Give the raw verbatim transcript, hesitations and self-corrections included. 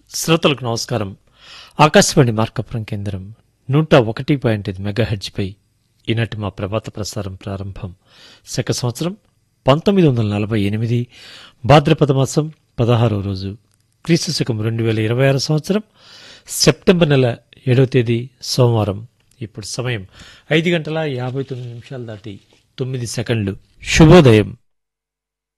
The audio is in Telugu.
శ్రోతలకు నమస్కారం. ఆకాశవాణి మార్కాపురం కేంద్రం నూట ఒకటి పాయింట్ ఐదు మెగాహెర్ట్జ్పై ఈనాటి మా ప్రభాత ప్రసారం ప్రారంభం. శక సంవత్సరం పంతొమ్మిది వందల నలభై ఎనిమిది భాద్రపద మాసం పదహారవ రోజు, క్రీస్తు శకం రెండు వేల ఇరవై ఆరు సంవత్సరం సెప్టెంబర్ నెల ఏడవ తేదీ సోమవారం. ఇప్పుడు సమయం ఐదు గంటల యాభై తొమ్మిది నిమిషాలు దాటి తొమ్మిది సెకండ్లు. శుభోదయం.